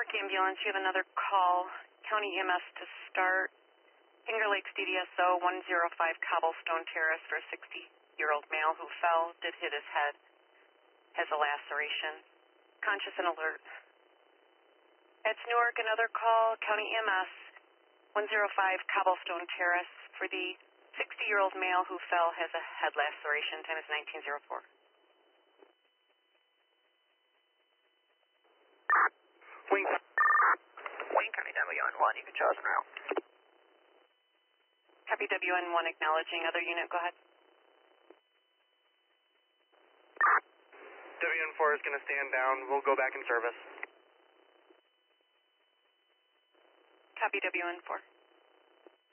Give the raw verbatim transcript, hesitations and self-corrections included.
Newark Ambulance, you have another call. County E M S to start. Finger Lakes D D S O one oh five Cobblestone Terrace for a sixty-year-old male who fell, did hit his head, has a laceration. Conscious and alert. That's Newark, another call. County E M S one oh five Cobblestone Terrace for the sixty-year-old male who fell, has a head laceration. Time is nineteen oh four. Wing. Wing County W N one, you can show us now. Copy W N one acknowledging. Other unit, go ahead. W N four is going to stand down. We'll go back in service. Copy W N four.